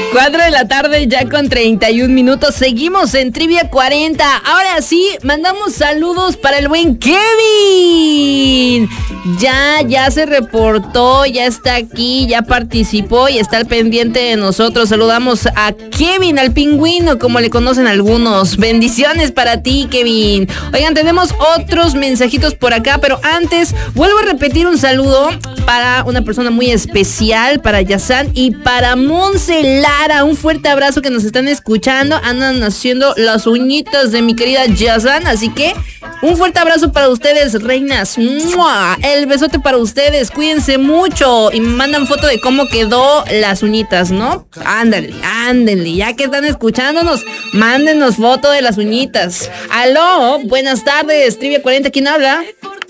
4 de la tarde ya con 31 minutos. Seguimos en Trivia 40. Ahora sí, mandamos saludos para el buen Kevin. Ya se reportó, ya está aquí, ya participó y está al pendiente de nosotros. Saludamos a Kevin, al pingüino, como le conocen algunos. Bendiciones para ti, Kevin. Oigan, tenemos otros mensajitos por acá, pero antes vuelvo a repetir un saludo para una persona muy especial, para Yazán y para Monse Lara. Un fuerte abrazo, que nos están escuchando. Andan haciendo las uñitas de mi querida Yazán, así que un fuerte abrazo para ustedes, reinas. ¡Mua! El besote para ustedes, cuídense mucho. Y me mandan foto de cómo quedó las uñitas, ¿no? Ándale, ya que están escuchándonos, mándenos foto de las uñitas. Aló, buenas tardes, Trivia 40, ¿quién habla?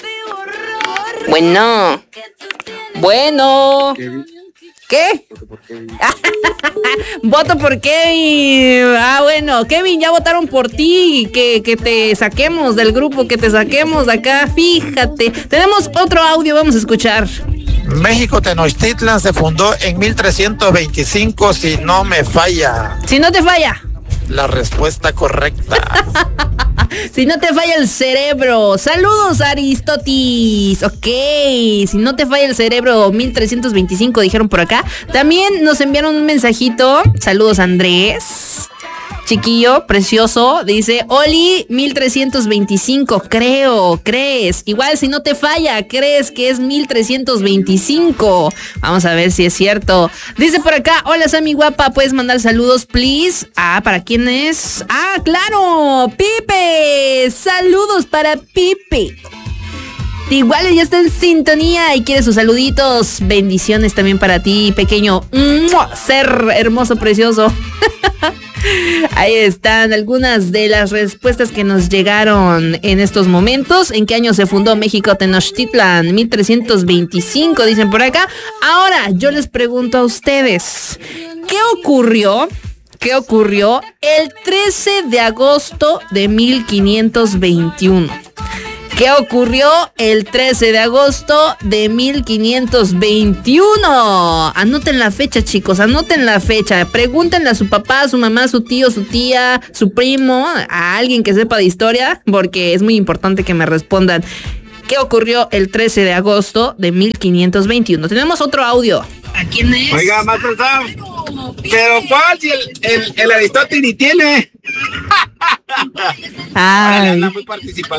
Bueno. ¿Qué? Voto por Kevin. Bueno, Kevin, ya votaron por ti. Que te saquemos del grupo, que te saquemos de acá. Fíjate. Tenemos otro audio, vamos a escuchar. México Tenochtitlan se fundó en 1325, si no me falla. Si no te falla. La respuesta correcta. Si no te falla el cerebro. Saludos, Aristóteles. Ok, si no te falla el cerebro, 1325 dijeron por acá. También nos enviaron un mensajito. Saludos, Andrés. Chiquillo, precioso, dice: Oli, 1325, crees. Igual, si no te falla, crees que es 1325. Vamos a ver si es cierto. Dice por acá: hola, Sammy guapa, ¿puedes mandar saludos, please? ¿Para quién es? Claro, Pipe. Saludos para Pipe. Igual ya está en sintonía y quiere sus saluditos. Bendiciones también para ti, pequeño ser hermoso, precioso. Ahí están algunas de las respuestas que nos llegaron en estos momentos. ¿En qué año se fundó México Tenochtitlan? 1325, dicen por acá. Ahora yo les pregunto a ustedes, ¿qué ocurrió el 13 de agosto de 1521? ¿Qué ocurrió el 13 de agosto de 1521? Anoten la fecha, chicos, anoten la fecha. Pregúntenle a su papá, a su mamá, a su tío, su tía, su primo, a alguien que sepa de historia, porque es muy importante que me respondan. ¿Qué ocurrió el 13 de agosto de 1521? Tenemos otro audio. ¿A quién es? Oiga, Master Sam, pero ¿cuál? Si el Aristóteles ni tiene. Ay. Muy participativo.